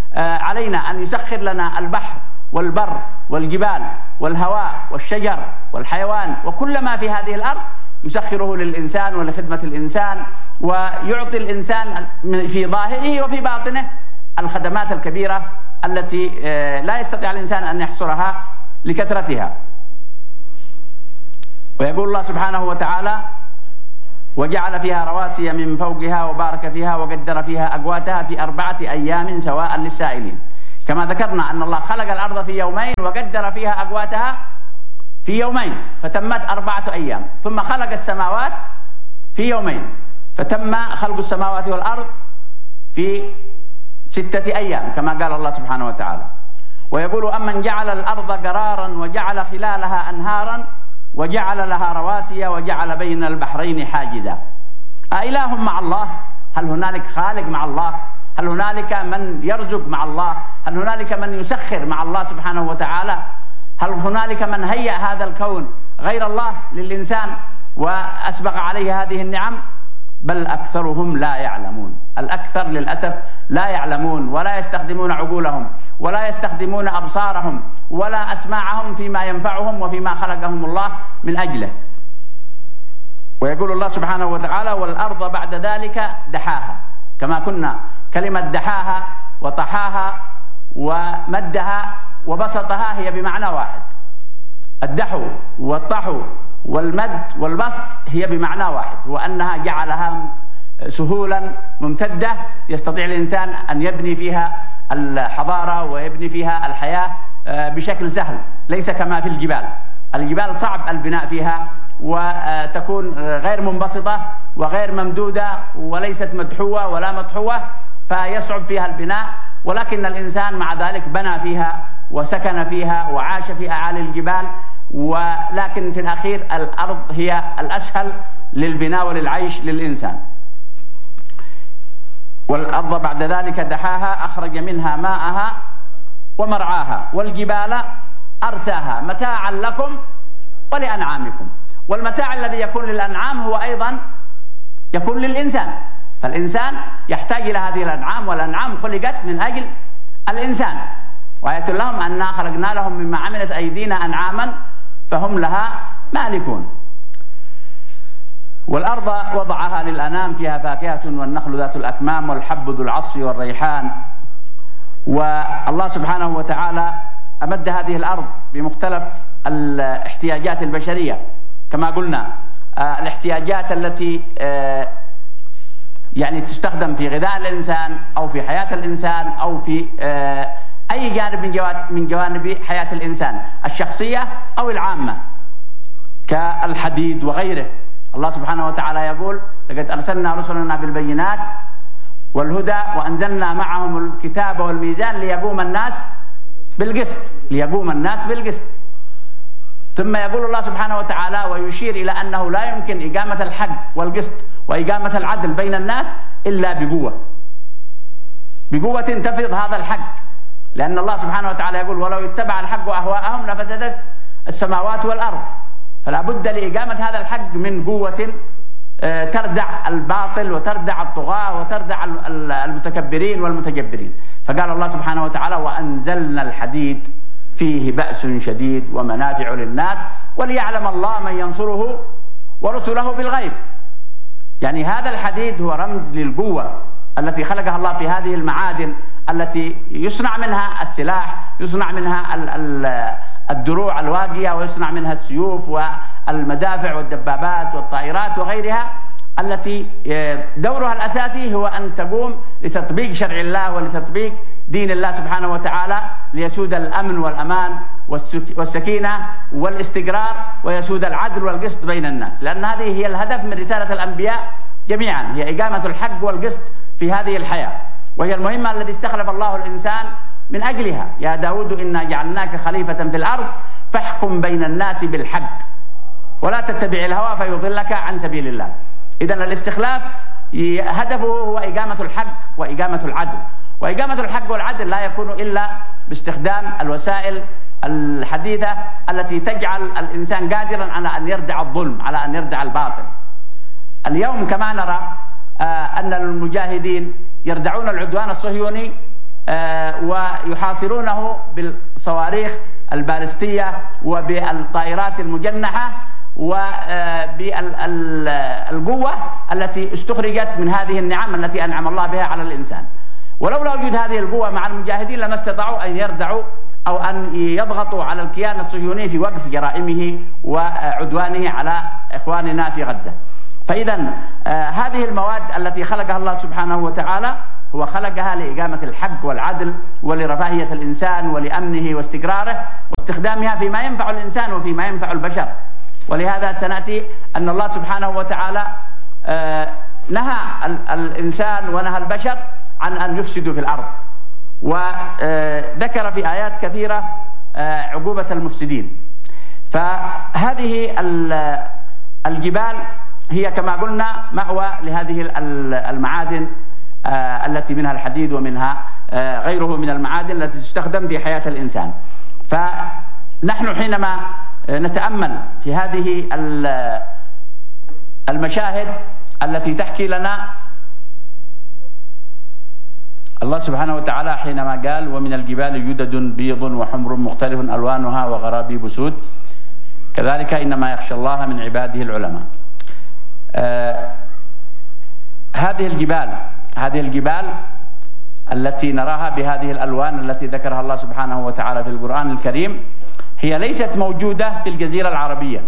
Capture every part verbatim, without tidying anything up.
علينا أن يسخر لنا البحر والبر والجبال والهواء والشجر والحيوان وكل ما في هذه الأرض، يسخره للإنسان ولخدمة الإنسان، ويعطي الإنسان في ظاهره وفي باطنه الخدمات الكبيرة التي لا يستطيع الإنسان أن يحصرها لكثرتها. ويقول الله سبحانه وتعالى: وجعل فيها رواسي من فوقها وبارك فيها وقدر فيها أقواتها في أربعة أيام سواء للسائلين. كما ذكرنا أن الله خلق الأرض في يومين وقدر فيها أقواتها في يومين فتمت أربعة أيام، ثم خلق السماوات في يومين فتم خلق السماوات والأرض في ستة أيام كما قال الله سبحانه وتعالى. ويقول: أمن جعل الأرض قرارا وجعل خلالها أنهارا وجعل لها رواسي وجعل بين البحرين حاجزا أإله مع الله؟ هل هنالك خالق مع الله؟ هل هنالك من يرزق مع الله؟ هل هنالك من يسخر مع الله سبحانه وتعالى؟ هل هنالك من هيأ هذا الكون غير الله للإنسان وأسبغ عليه هذه النعم؟ بل أكثرهم لا يعلمون. الأكثر للأسف لا يعلمون ولا يستخدمون عقولهم ولا يستخدمون أبصارهم ولا أسماعهم فيما ينفعهم وفيما خلقهم الله من أجله. ويقول الله سبحانه وتعالى: والأرض بعد ذلك دحاها. كما كنا كلمة دحاها وطحاها ومدها وبسطها هي بمعنى واحد. الدحو والطحو والمد والبسط هي بمعنى واحد، وأنها جعلها سهولا ممتدة يستطيع الإنسان أن يبني فيها الحضارة ويبني فيها الحياة بشكل سهل، ليس كما في الجبال. الجبال صعب البناء فيها وتكون غير منبسطة وغير ممدودة وليست مدحوة ولا مطحوة، فيصعب فيها البناء. ولكن الإنسان مع ذلك بنى فيها وسكن فيها وعاش في أعالي الجبال، ولكن في الأخير الأرض هي الأسهل للبناء وللعيش للإنسان. والأرض بعد ذلك دحاها أخرج منها ماءها ومرعاها والجبال أرساها متاعا لكم ولأنعامكم. والمتاع الذي يكون للأنعام هو أيضا يكون للإنسان، فالإنسان يحتاج إلى هذه الأنعام، والأنعام خلقت من أجل الإنسان. وآية لهم أننا خلقنا لهم مما عملت أيدينا أنعاما فهم لها مالكون. والأرض وضعها للأنام فيها فاكهة والنخل ذات الأكمام والحب ذو العصف والريحان. والله سبحانه وتعالى أمد هذه الأرض بمختلف الاحتياجات البشرية كما قلنا، الاحتياجات التي يعني تستخدم في غذاء الإنسان أو في حياة الإنسان أو في أي جانب من جوانب حياة الإنسان الشخصية أو العامة كالحديد وغيره. الله سبحانه وتعالى يقول: لقد أرسلنا رسلنا بالبينات والهدى وأنزلنا معهم الكتاب والميزان ليقوم الناس بالقسط ليقوم الناس بالقسط. ثم يقول الله سبحانه وتعالى ويشير إلى أنه لا يمكن إقامة الحق والقسط وإقامة العدل بين الناس إلا بقوة بقوة تفرض هذا الحق، لأن الله سبحانه وتعالى يقول: ولو اتبع الحق أهواءهم لفسدت السماوات والأرض. فلا بد لإقامة هذا الحق من قوة تردع الباطل وتردع الطغاة وتردع المتكبرين والمتجبرين. فقال الله سبحانه وتعالى: وأنزلنا الحديد فيه بأس شديد ومنافع للناس وليعلم الله من ينصره ورسله بالغيب. يعني هذا الحديد هو رمز للقوة التي خلقها الله في هذه المعادن التي يصنع منها السلاح، يصنع منها الدروع الواقية، ويصنع منها السيوف والمدافع والدبابات والطائرات وغيرها، التي دورها الأساسي هو أن تقوم لتطبيق شرع الله ولتطبيق دين الله سبحانه وتعالى، ليسود الأمن والأمان والسكينة والاستقرار ويسود العدل والقسط بين الناس. لأن هذه هي الهدف من رسالة الأنبياء جميعا، هي إقامة الحق والقسط في هذه الحياة، وهي المهمة التي استخلف الله الإنسان من أجلها. يا داود إنا جعلناك خليفة في الأرض فاحكم بين الناس بالحق ولا تتبع الهوى فيضلك عن سبيل الله. إذن الاستخلاف هدفه هو إقامة الحق وإقامة العدل، وإقامة الحق والعدل لا يكون إلا باستخدام الوسائل الحديثة التي تجعل الإنسان قادرا على أن يردع الظلم، على أن يردع الباطل. اليوم كما نرى أن المجاهدين يردعون العدوان الصهيوني ويحاصرونه بالصواريخ البالستية وبالطائرات المجنحة وبالقوة التي استخرجت من هذه النعم التي أنعم الله بها على الإنسان. ولولا وجود هذه القوة مع المجاهدين لما استطاعوا أن يردعوا أو أن يضغطوا على الكيان الصهيوني في وقف جرائمه وعدوانه على إخواننا في غزة. فإذا هذه المواد التي خلقها الله سبحانه وتعالى هو خلقها لإقامة الحق والعدل ولرفاهية الإنسان ولأمنه واستقراره واستخدامها فيما ينفع الإنسان وفيما ينفع البشر. ولهذا سنأتي أن الله سبحانه وتعالى نهى الإنسان ونهى البشر عن أن يفسدوا في الأرض، وذكر في آيات كثيرة عقوبة المفسدين. فهذه الجبال هي كما قلنا مأوى لهذه المعادن التي منها الحديد ومنها غيره من المعادن التي تستخدم في حياة الإنسان. فنحن حينما نتأمل في هذه المشاهد التي تحكي لنا الله سبحانه وتعالى حينما قال ومن الجبال جدد بيض وحمر مختلف ألوانها وغرابيب سود كذلك إنما يخشى الله من عباده العلماء. آه هذه الجبال هذه الجبال التي نراها بهذه الألوان التي ذكرها الله سبحانه وتعالى في القرآن الكريم هي ليست موجودة في الجزيرة العربية.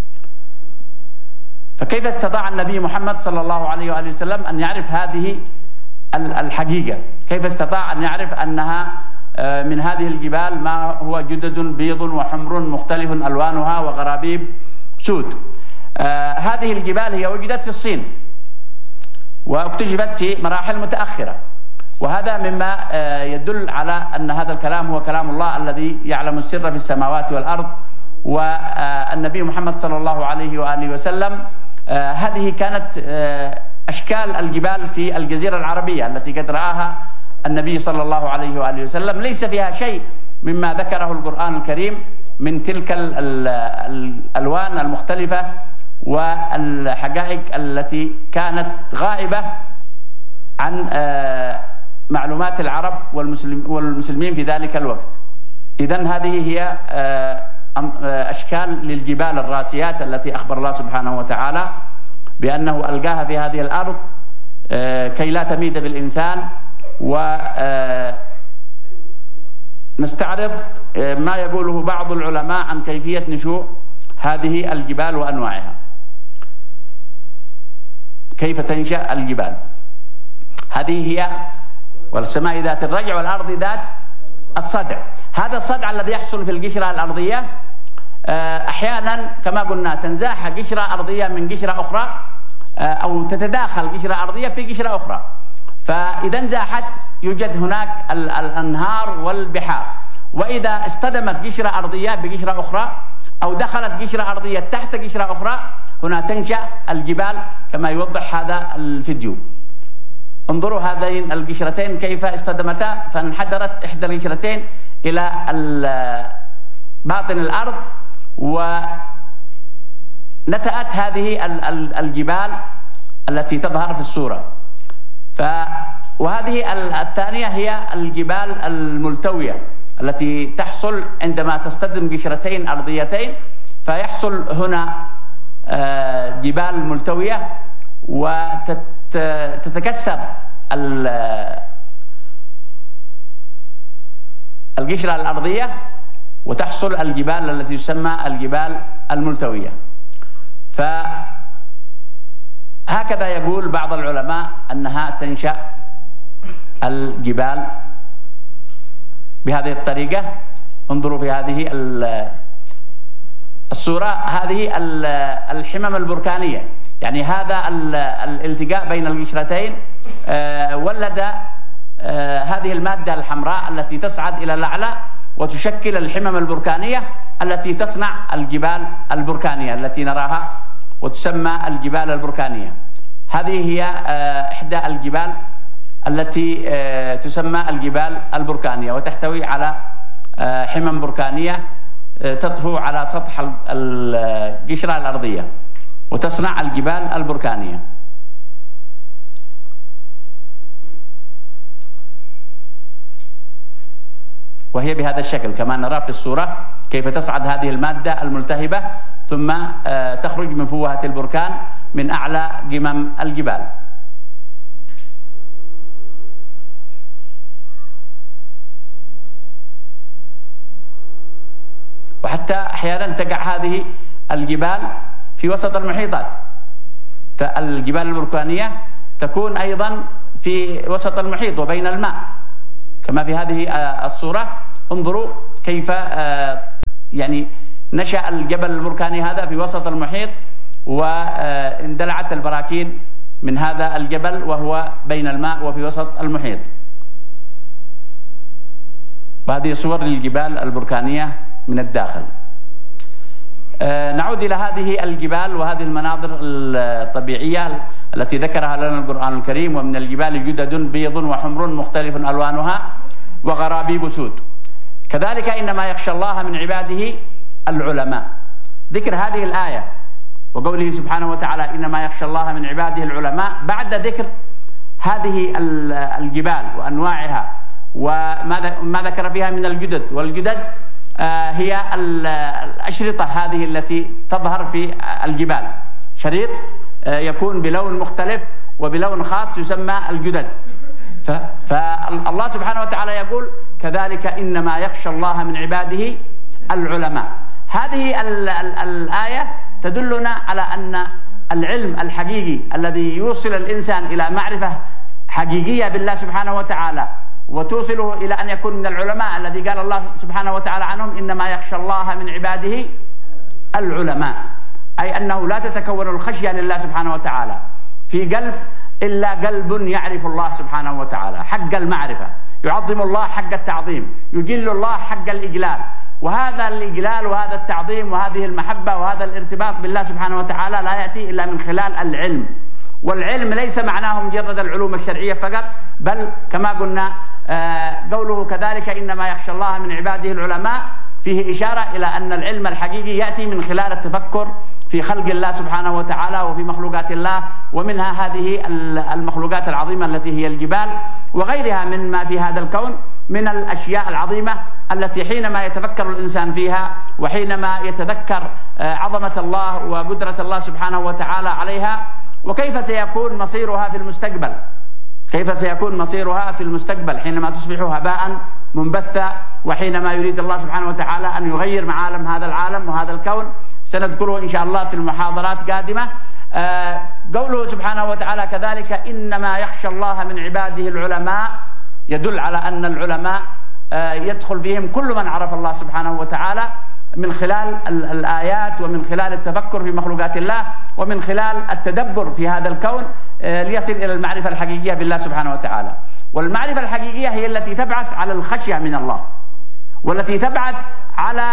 فكيف استطاع النبي محمد صلى الله عليه وآله وسلم أن يعرف هذه الحقيقة؟ كيف استطاع أن يعرف أنها من هذه الجبال ما هو جدد بيض وحمر مختلف ألوانها وغرابيب سود؟ هذه الجبال هي وجدت في الصين واكتشفت في مراحل متأخرة، وهذا مما يدل على أن هذا الكلام هو كلام الله الذي يعلم السر في السماوات والأرض. والنبي محمد صلى الله عليه وآله وسلم هذه كانت أشكال الجبال في الجزيرة العربية التي قد رآها النبي صلى الله عليه وآله وسلم، ليس فيها شيء مما ذكره القرآن الكريم من تلك الألوان المختلفة والحقائق التي كانت غائبة عن معلومات العرب والمسلمين في ذلك الوقت. إذن هذه هي أشكال للجبال الراسيات التي أخبر الله سبحانه وتعالى بأنه ألقاها في هذه الأرض كي لا تميد بالإنسان. ونستعرض ما يقوله بعض العلماء عن كيفية نشوء هذه الجبال وأنواعها. كيف تنشأ الجبال؟ هذه هي والسماء ذات الرجع والأرض ذات الصدع. هذا الصدع الذي يحصل في القشرة الأرضية أحيانا كما قلنا تنزاح قشرة أرضية من قشرة أخرى أو تتداخل قشرة أرضية في قشرة أخرى، فإذا انزاحت يوجد هناك الأنهار والبحار. وإذا اصطدمت قشرة أرضية بقشرة أخرى أو دخلت قشرة أرضية تحت قشرة أخرى هنا تنشأ الجبال كما يوضح هذا الفيديو. انظروا هذين القشرتين كيف اصطدمتا، فانحدرت إحدى القشرتين إلى باطن الأرض ونتأت هذه الجبال التي تظهر في الصورة. ف وهذه الثانية هي الجبال الملتوية التي تحصل عندما تصطدم قشرتين أرضيتين، فيحصل هنا جبال ملتوية وتتكسر القشرة الأرضية وتحصل الجبال التي تسمى الجبال الملتوية. فهكذا يقول بعض العلماء أنها تنشأ الجبال بهذه الطريقة. انظروا في هذه الصورة، هذه الحمم البركانية، يعني هذا الالتقاء بين القشرتين ولد هذه المادة الحمراء التي تصعد إلى الأعلى وتشكل الحمم البركانية التي تصنع الجبال البركانية التي نراها وتسمى الجبال البركانية. هذه هي إحدى الجبال التي تسمى الجبال البركانية وتحتوي على حمم بركانية تطفو على سطح القشرة الأرضية وتصنع الجبال البركانية. وهي بهذا الشكل كما نرى في الصورة، كيف تصعد هذه المادة الملتهبة ثم تخرج من فوهة البركان من أعلى قمم الجبال. وحتى أحيانا تقع هذه الجبال في وسط المحيطات، الجبال البركانية تكون أيضا في وسط المحيط وبين الماء كما في هذه الصورة. انظروا كيف يعني نشأ الجبل البركاني هذا في وسط المحيط، واندلعت البراكين من هذا الجبل وهو بين الماء وفي وسط المحيط. وهذه صور للجبال البركانية من الداخل. نعود إلى هذه الجبال وهذه المناظر الطبيعية التي ذكرها لنا القرآن الكريم: ومن الجبال جدد بيض وحمر مختلف ألوانها وغرابيب سود. كذلك إنما يخشى الله من عباده العلماء. ذكر هذه الآية وقوله سبحانه وتعالى إنما يخشى الله من عباده العلماء بعد ذكر هذه الجبال وأنواعها وما ما ذكر فيها من الجدد. والجدد هي الأشرطة هذه التي تظهر في الجبال، شريط يكون بلون مختلف وبلون خاص يسمى الجدد. فالله سبحانه وتعالى يقول كذلك إنما يخشى الله من عباده العلماء. هذه الآية تدلنا على أن العلم الحقيقي الذي يوصل الإنسان إلى معرفة حقيقية بالله سبحانه وتعالى وتوصله إلى أن يكون من العلماء الذي قال الله سبحانه وتعالى عنهم إنما يخشى الله من عباده العلماء، أي أنه لا تتكون الخشية لله سبحانه وتعالى في قلب إلا قلب يعرف الله سبحانه وتعالى حق المعرفة، يعظم الله حق التعظيم، يجل الله حق الإجلال. وهذا الإجلال وهذا التعظيم وهذه المحبة وهذا الارتباط بالله سبحانه وتعالى لا يأتي إلا من خلال العلم. والعلم ليس معناه مجرد العلوم الشرعية فقط، بل كما قلنا قوله كذلك إنما يخشى الله من عباده العلماء فيه إشارة إلى أن العلم الحقيقي يأتي من خلال التفكر في خلق الله سبحانه وتعالى وفي مخلوقات الله، ومنها هذه المخلوقات العظيمة التي هي الجبال وغيرها مما في هذا الكون من الأشياء العظيمة التي حينما يتفكر الإنسان فيها وحينما يتذكر عظمة الله وقدرة الله سبحانه وتعالى عليها وكيف سيكون مصيرها في المستقبل، كيف سيكون مصيرها في المستقبل حينما تصبح هباء منبثا، وحينما يريد الله سبحانه وتعالى أن يغير معالم هذا العالم وهذا الكون، سنذكره إن شاء الله في المحاضرات قادمة. آه قوله سبحانه وتعالى كذلك إنما يخشى الله من عباده العلماء يدل على أن العلماء آه يدخل فيهم كل من عرف الله سبحانه وتعالى من خلال الآيات ومن خلال التفكر في مخلوقات الله ومن خلال التدبر في هذا الكون آه ليصل إلى المعرفة الحقيقية بالله سبحانه وتعالى. والمعرفة الحقيقية هي التي تبعث على الخشية من الله، والتي تبعث على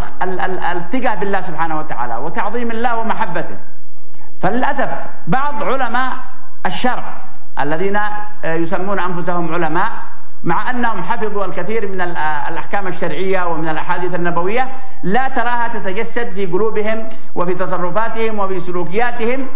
الثقة بالله سبحانه وتعالى وتعظيم الله ومحبته. فللأسف بعض علماء الشرع الذين يسمون أنفسهم علماء مع أنهم حفظوا الكثير من الأحكام الشرعية ومن الأحاديث النبوية لا تراها تتجسد في قلوبهم وفي تصرفاتهم وفي سلوكياتهم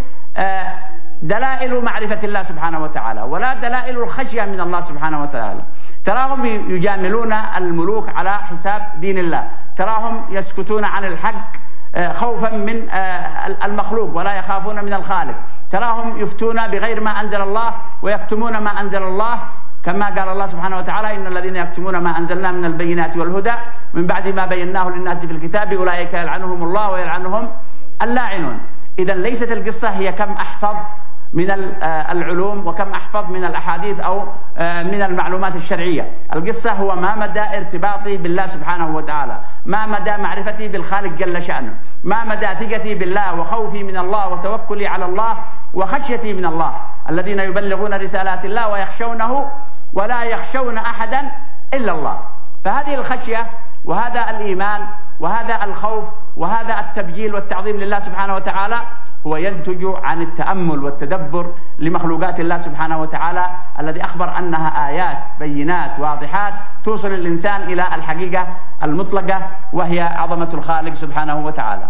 دلائل معرفة الله سبحانه وتعالى ولا دلائل الخشية من الله سبحانه وتعالى. تراهم يجاملون الملوك على حساب دين الله، تراهم يسكتون عن الحق خوفا من المخلوق ولا يخافون من الخالق، تراهم يفتون بغير ما أنزل الله ويكتمون ما أنزل الله، كما قال الله سبحانه وتعالى إن الذين يكتمون ما أنزلنا من البينات والهدى من بعد ما بيناه للناس في الكتاب أولئك يلعنهم الله ويلعنهم اللاعنون. إذا ليست القصة هي كم أحفظ من العلوم وكم أحفظ من الأحاديث أو من المعلومات الشرعية، القصة هو ما مدى ارتباطي بالله سبحانه وتعالى، ما مدى معرفتي بالخالق جل شأنه، ما مدى ثقتي بالله وخوفي من الله وتوكلي على الله وخشيتي من الله، الذين يبلغون رسالات الله ويخشونه ولا يخشون أحدا إلا الله. فهذه الخشية وهذا الإيمان وهذا الخوف وهذا التبجيل والتعظيم لله سبحانه وتعالى هو ينتج عن التأمل والتدبر لمخلوقات الله سبحانه وتعالى الذي أخبر أنها آيات بينات واضحات توصل الإنسان إلى الحقيقة المطلقة وهي عظمة الخالق سبحانه وتعالى.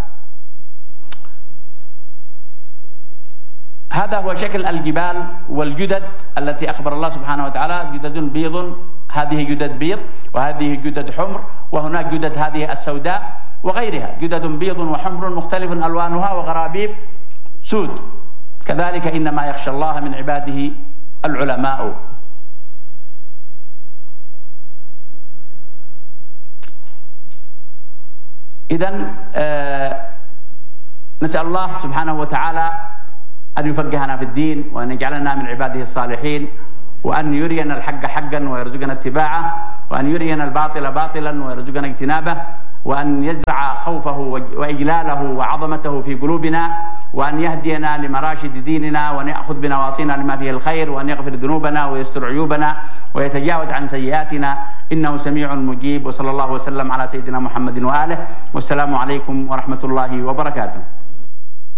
هذا هو شكل الجبال والجدد التي أخبر الله سبحانه وتعالى: جدد بيض هذه جدد بيض وهذه جدد حمر، وهناك جدد هذه السوداء وغيرها، جدد بيض وحمر مختلف ألوانها وغرابيب سود. كذلك إنما يخشى الله من عباده العلماء. إذن آه نسأل الله سبحانه وتعالى أن يفقهنا في الدين، وأن يجعلنا من عباده الصالحين، وأن يرينا الحق حقا ويرزقنا اتباعه، وأن يرينا الباطل باطلا ويرزقنا اجتنابه، وأن يزرع خوفه وإجلاله وعظمته في قلوبنا، وأن يهدينا لمراشد ديننا، وأن يأخذ بنواصينا لما فيه الخير، وأن يغفر ذنوبنا ويستر عيوبنا ويتجاوز عن سيئاتنا، إنه سميع مجيب. وصلى الله وسلم على سيدنا محمد وآله، والسلام عليكم ورحمة الله وبركاته.